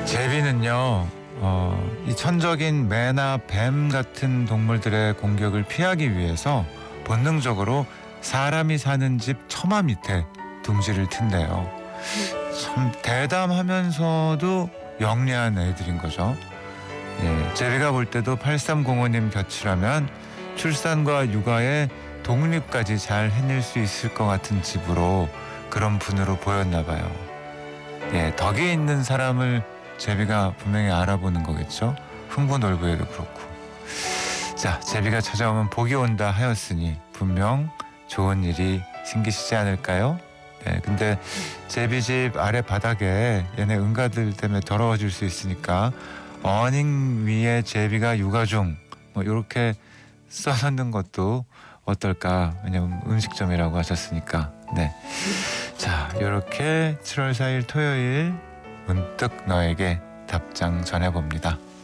제비는요, 이 천적인 매나 뱀 같은 동물들의 공격을 피하기 위해서 본능적으로 사람이 사는 집 처마 밑에 둥지를 튼대요. 참 대담하면서도 영리한 애들인 거죠. 예, 제비가 볼 때도 8305님 곁이라면 출산과 육아에 독립까지 잘 해낼 수 있을 것 같은 집으로, 그런 분으로 보였나 봐요. 예, 덕에 있는 사람을 제비가 분명히 알아보는 거겠죠. 흥부놀부에도 그렇고. 자, 제비가 찾아오면 복이 온다 하였으니 분명 좋은 일이 생기시지 않을까요? 네, 근데 제비집 아래 바닥에 얘네 응가들 때문에 더러워질 수 있으니까 어닝 위에 제비가 육아 중 뭐 이렇게 써놓는 것도 어떨까. 왜냐면 음식점이라고 하셨으니까. 네. 자, 이렇게 7월 4일 토요일 문득 너에게 답장 전해봅니다.